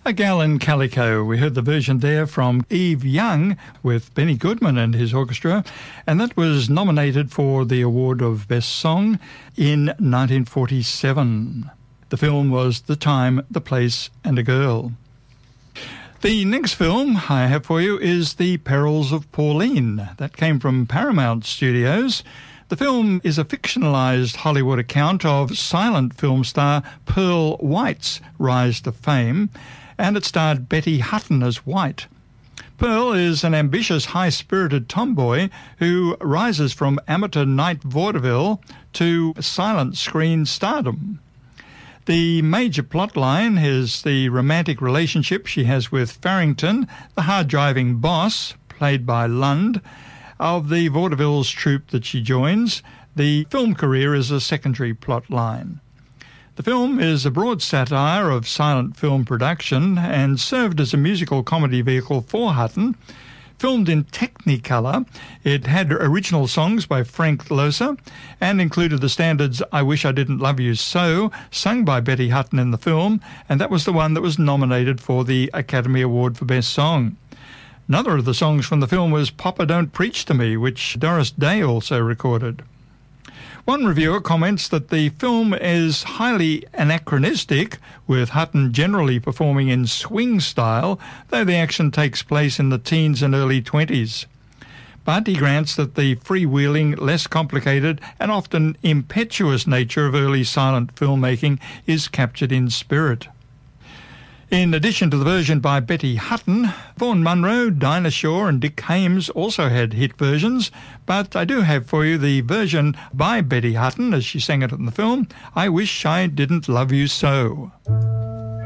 A Gal in Calico. We heard the version there from Eve Young with Benny Goodman and his orchestra, and that was nominated for the award of Best Song in 1947. The film was The Time, the Place and a Girl. The next film I have for you is The Perils of Pauline. That came from Paramount Studios. The film is a fictionalized Hollywood account of silent film star Pearl White's rise to fame, and it starred Betty Hutton as White. Pearl is an ambitious, high-spirited tomboy who rises from amateur night vaudeville to silent screen stardom. The major plotline is the romantic relationship she has with Farrington, the hard-driving boss, played by Lund, of the vaudeville's troupe that she joins. The film career is a secondary plot line. The film is a broad satire of silent film production and served as a musical comedy vehicle for Hutton. Filmed in Technicolor, it had original songs by Frank Loesser and included the standards I Wish I Didn't Love You So, sung by Betty Hutton in the film, and that was the one that was nominated for the Academy Award for Best Song. Another of the songs from the film was Papa Don't Preach to Me, which Doris Day also recorded. One reviewer comments that the film is highly anachronistic, with Hutton generally performing in swing style, though the action takes place in the teens and early 20s. But he grants that the freewheeling, less complicated and often impetuous nature of early silent filmmaking is captured in spirit. In addition to the version by Betty Hutton, Vaughn Munro, Dinah Shore and Dick Haymes also had hit versions, but I do have for you the version by Betty Hutton, as she sang it in the film, I Wish I Didn't Love You So.